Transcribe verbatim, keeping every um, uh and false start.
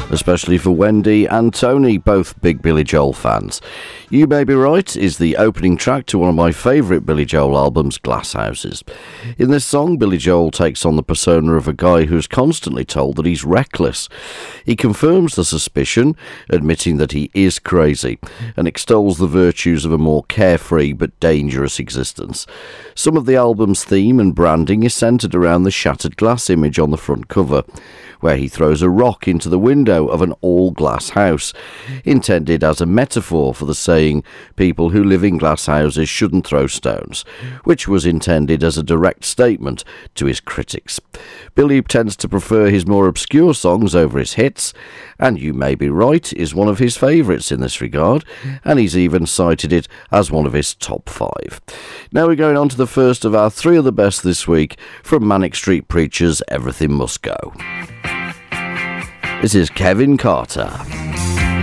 especially for Wendy and Tony, both big Billy Joel fans. You May Be Right is the opening track to one of my favourite Billy Joel albums, Glass Houses. In this song, Billy Joel takes on the persona of a guy who's constantly told that he's reckless. He confirms the suspicion, admitting that he is crazy, and extols the virtues of a more carefree but dangerous existence. Some of the album's theme and branding is centred around the shattered glass image on the front cover, where he throws a rock into the window of an all-glass house, intended as a metaphor for the saying, people who live in glass houses shouldn't throw stones, which was intended as a direct statement to his critics. Billy tends to prefer his more obscure songs over his hits, and You May Be Right is one of his favourites in this regard, and he's even cited it as one of his top five. Now we're going on to the first of our three of the best this week from Manic Street Preachers' Everything Must Go. This is Kevin Carter.